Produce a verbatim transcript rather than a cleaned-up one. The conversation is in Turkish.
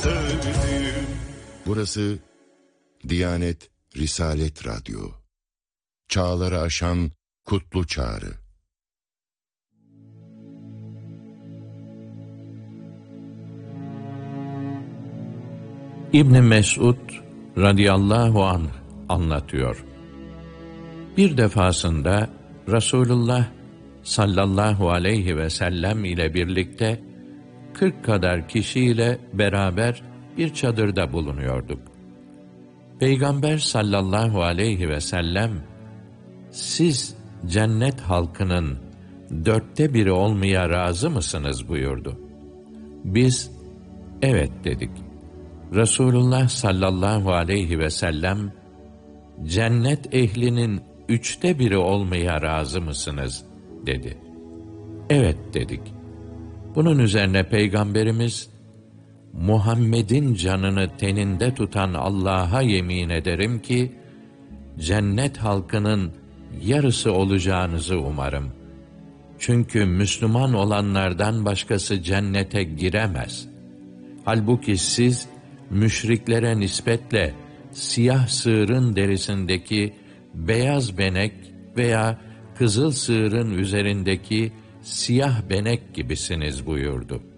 Burası Diyanet Risalet Radyo. Çağları aşan kutlu çağrı. İbn Mesud radıyallahu anh anlatıyor. Bir defasında Resulullah sallallahu aleyhi ve sellem ile birlikte kırk kadar kişiyle beraber bir çadırda bulunuyorduk. Peygamber sallallahu aleyhi ve sellem, siz cennet halkının dörtte biri olmaya razı mısınız buyurdu. Biz, evet dedik. Resulullah sallallahu aleyhi ve sellem, cennet ehlinin üçte biri olmaya razı mısınız dedi. Evet dedik. Bunun üzerine Peygamberimiz, Muhammed'in canını teninde tutan Allah'a yemin ederim ki, cennet halkının yarısı olacağınızı umarım. Çünkü Müslüman olanlardan başkası cennete giremez. Halbuki siz, müşriklere nispetle siyah sığırın derisindeki beyaz benek veya kızıl sığırın üzerindeki siyah benek gibisiniz buyurdu.